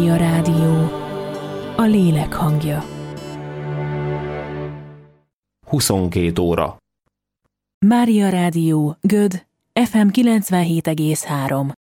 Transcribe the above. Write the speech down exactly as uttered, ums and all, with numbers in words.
Mária Rádió, a lélek hangja. huszonkét óra. Mária Rádió, Göd, ef em kilencvenhét egész három.